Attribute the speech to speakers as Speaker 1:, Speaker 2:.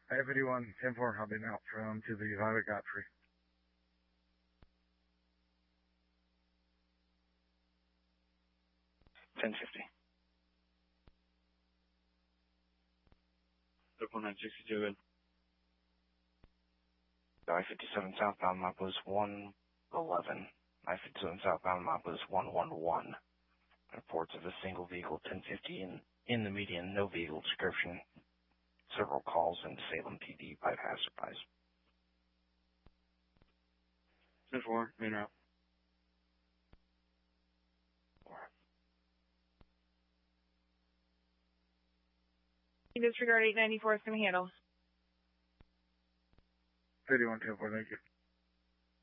Speaker 1: I have 51-10-4 hopping out from to the Violet Godfrey.
Speaker 2: $162 I-57 southbound map was 111. I-57 southbound map was 111. Reports of a single vehicle 1050 in the median, no vehicle description. Several calls in Salem PD by passerbys.
Speaker 3: 10-4, main route.
Speaker 4: Disregard 894 is going to handle.
Speaker 1: 51-10-4, thank you.